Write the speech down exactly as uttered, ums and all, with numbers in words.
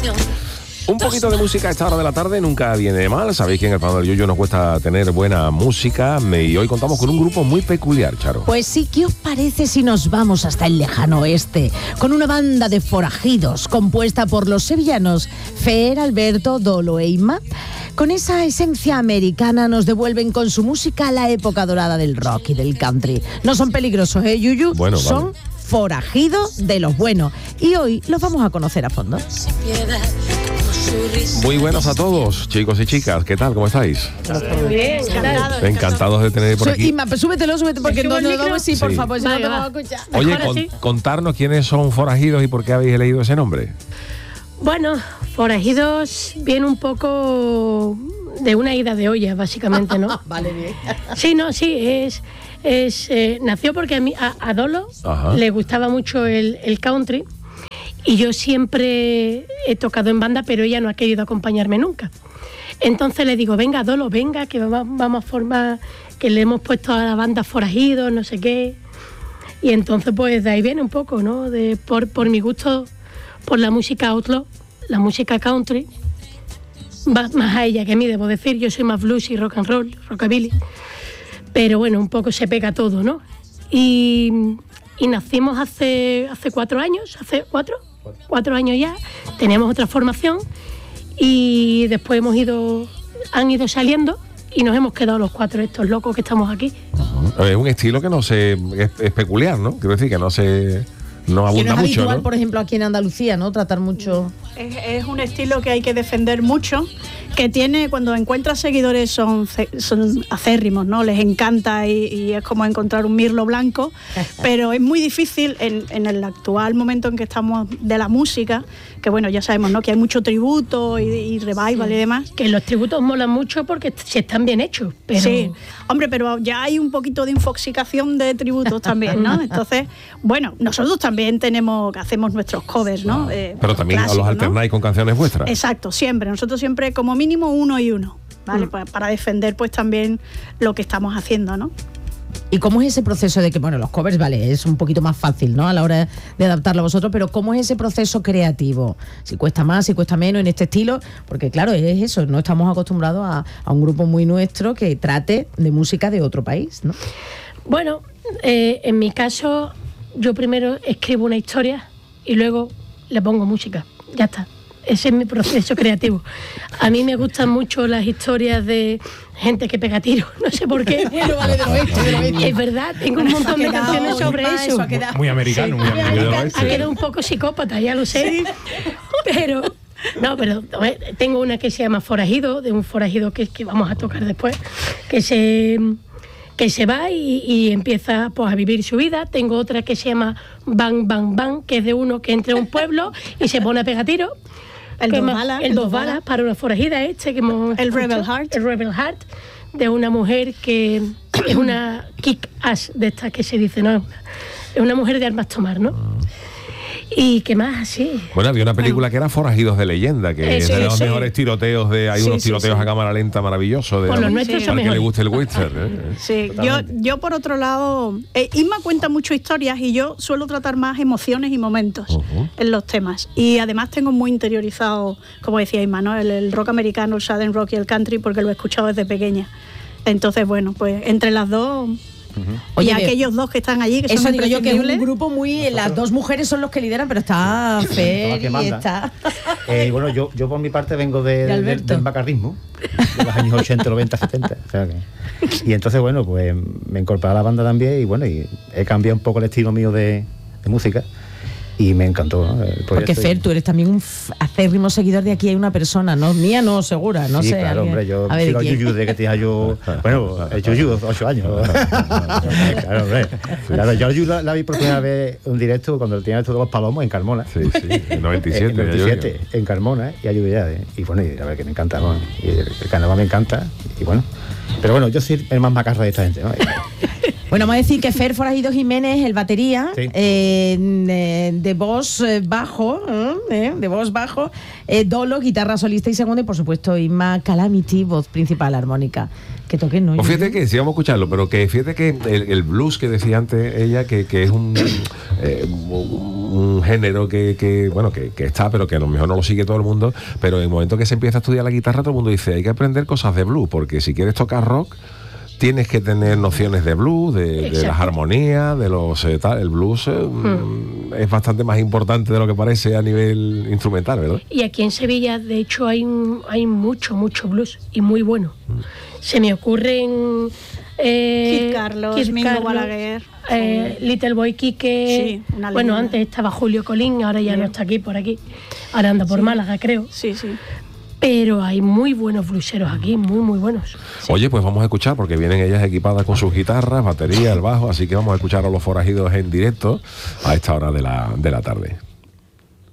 Un poquito de música a esta hora de la tarde nunca viene mal. Sabéis que en el Panorama del Yuyu nos cuesta tener buena música. Y hoy contamos con un grupo muy peculiar, Charo. Pues sí, ¿qué os parece si nos vamos hasta el lejano oeste? Con una banda de forajidos compuesta por los sevillanos Fer, Alberto, Dolo e Inma. Con esa esencia americana nos devuelven con su música a la época dorada del rock y del country. No son peligrosos, ¿eh, Yuyu? Bueno, son vale. Forajidos de los buenos. Y hoy los vamos a conocer a fondo. Muy buenos a todos, chicos y chicas. ¿Qué tal? ¿Cómo estáis? Muy bien, encantados. Encantados de tener por aquí. Inma, pues súbetelo, súbete, porque no nos vamos así, por Sí. favor, si Vale, no te va. vamos a escuchar. Oye, Ahora con- sí. contarnos quiénes son forajidos y por qué habéis elegido ese nombre. Bueno, Forajidos viene un poco de una ida de olla, básicamente, ¿no? Vale, bien. Sí, no, sí, es... es eh, nació porque a, mí, a, a Dolo Ajá. le gustaba mucho el, el country y yo siempre he tocado en banda, pero ella no ha querido acompañarme nunca. Entonces le digo, venga, Dolo, venga, que vamos, vamos a formar, que le hemos puesto a la banda Forajidos, no sé qué. Y entonces pues de ahí viene un poco, ¿no? De, por, por mi gusto por la música outlaw, la música country, va más a ella que a mí, debo decir. Yo soy más blues y rock and roll, rockabilly. Pero bueno, un poco se pega todo, ¿no? Y, y nacimos hace, hace cuatro años, hace cuatro, cuatro años ya. Teníamos otra formación y después hemos ido, han ido saliendo y nos hemos quedado los cuatro estos locos que estamos aquí. Es un estilo que no se es, es peculiar, ¿no? Quiero decir que no se no Que no abunda es mucho, habitual, ¿no? por ejemplo, aquí en Andalucía, ¿no? Tratar mucho... Es, es un estilo que hay que defender mucho, que tiene, cuando encuentras seguidores son, ce- son acérrimos, ¿no? Les encanta y, y es como encontrar un mirlo blanco, pero es muy difícil en, en el actual momento en que estamos de la música, que bueno, ya sabemos, ¿no? Que hay mucho tributo y, y revival y demás. Que los tributos molan mucho porque se están bien hechos, pero... Sí, hombre, pero ya hay un poquito de infoxicación de tributos también, ¿no? Entonces, bueno, nosotros también tenemos, hacemos nuestros covers, ¿no? Eh, Pero también clásicos, los ¿no? alternáis con canciones vuestras. Exacto, siempre. Nosotros siempre como mínimo uno y uno, ¿vale? Mm. Pa- para defender pues también lo que estamos haciendo, ¿no? ¿Y cómo es ese proceso de que, bueno, los covers, vale, es un poquito más fácil, ¿no? A la hora de adaptarlo a vosotros, pero ¿cómo es ese proceso creativo? Si cuesta más, si cuesta menos en este estilo, porque claro, es eso, no estamos acostumbrados a, a un grupo muy nuestro que trate de música de otro país, ¿no? Bueno, eh, en mi caso, yo primero escribo una historia y luego le pongo música. Ya está. Ese es mi proceso creativo. A mí me gustan mucho las historias de gente que pega tiros, no sé por qué. Bueno, vale, de lo oeste, de lo oeste. Es verdad, tengo un montón de canciones sobre eso. ha quedado. Muy americano, muy Ha americano. ha quedado un poco psicópata, ya lo sé. Pero, no, pero a ver, tengo una que se llama Forajido, de un forajido que, que vamos a tocar después, que se, que se va y, y empieza pues, a vivir su vida. Tengo otra que se llama Bang Bang Bang, que es de uno que entra a un pueblo y se pone a pegar tiros. El Que dos más- balas, El el dos dos balas balas. para una forajida este que hemos El escuchado. Rebel Heart. El Rebel Heart, de una mujer que es una kick-ass de estas que se dice, ¿no? Es una mujer de armas tomar, ¿no? Y qué más así. Bueno, había una película que era Forajidos de Leyenda, que Eh, es sí, de los sí. mejores tiroteos de hay Sí, unos sí, tiroteos sí. a cámara lenta maravillosos de Pues los al- nuestros al son que le mejores. guste el western, ¿eh? Sí, yo, yo por otro lado, eh, Inma cuenta mucho historias y yo suelo tratar más emociones y momentos Ujú. en los temas. Y además tengo muy interiorizado, como decía Inma, ¿no? el, el rock americano, el southern rock y el country, porque lo he escuchado desde pequeña. Entonces, bueno, pues entre las dos... Oye, y ve- aquellos dos que están allí, que Eso son digo yo, que es un imprescindibles. grupo muy... Las dos mujeres son los que lideran, pero está Fer que y manda. está... Eh, bueno, yo, yo por mi parte vengo de, De de- Alberto. del macardismo, de los años ochenta, noventa, setenta. O sea que- y entonces, bueno, pues me incorporé a la banda también y bueno, y he cambiado un poco el estilo mío de, de música y me encantó, ¿no? El Porque proyecto. Fer, tú eres también un f- acérrimo seguidor de Aquí hay una persona, ¿no? Mía no, segura, no sí, sé. claro, alguien- hombre, yo a ver, sigo a ¿quién? Yuyu de que tenía yo, bueno, el Yuyu, ocho años. Claro, hombre. Claro, yo a Yuyu la, la vi por primera vez en directo cuando tenía esto de los palomos en Carmona. Sí, sí, en noventa y siete. En ya noventa y llovió. siete, en Carmona, ¿eh? Y a lluvia, ¿eh? Y bueno, y la verdad que me encanta, ¿no? Y el, el carnaval me encanta, y bueno. Pero bueno, yo soy el más macarra de esta gente, ¿no? Bueno, vamos a decir que Fer Forajido Jiménez, el batería, Sí. eh, de, de voz eh, bajo, eh, de voz bajo, eh, Dolo, guitarra solista y segundo, y por supuesto Inma Calamity, voz principal armónica. Que toquen, ¿no? Pues fíjate que, sí, vamos a escucharlo, pero que fíjate que el, el blues que decía antes ella, que, que es un, eh, un género que, que bueno, que, que está, pero que a lo mejor no lo sigue todo el mundo, pero en el momento que se empieza a estudiar la guitarra, todo el mundo dice, hay que aprender cosas de blues, porque si quieres tocar rock, tienes que tener nociones de blues, de, de las armonías, de los eh, tal. El blues eh, hmm. es bastante más importante de lo que parece a nivel instrumental, ¿verdad? Y aquí en Sevilla, de hecho, hay un, hay mucho, mucho blues y muy bueno. Hmm. Se me ocurren eh, Kid Carlos, Kid Mingo Carlos, Balaguer, eh, Little Boy Quique. Sí, una bueno, leyenda. antes estaba Julio Colín, ahora ya sí. no está aquí, por aquí. Ahora anda por sí. Málaga, creo. Sí, sí. Pero hay muy buenos blueseros aquí, muy, muy buenos. Sí. Oye, pues vamos a escuchar, porque vienen ellas equipadas con sus guitarras, batería, el bajo, así que vamos a escuchar a Los Forajidos en directo a esta hora de la, de la tarde.